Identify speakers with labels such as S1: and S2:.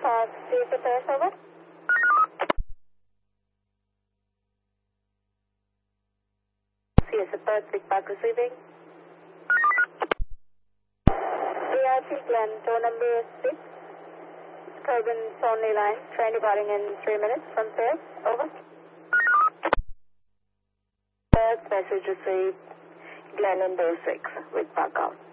S1: CSA Paris, over. CSA Paris, Big Park receiving. VIP Glen, door number 6, Coburn Thornley Line, train departing in 3 minutes from Perth, over. Perth, message received, Glen number 6, with Park out.